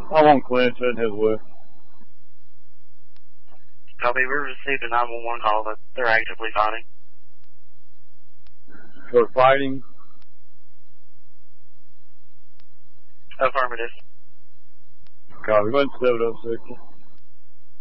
I'm on Clinton, heading his way. Copy, we received a 911 call that they're actively fighting. They're fighting? Affirmative. Copy, run 706.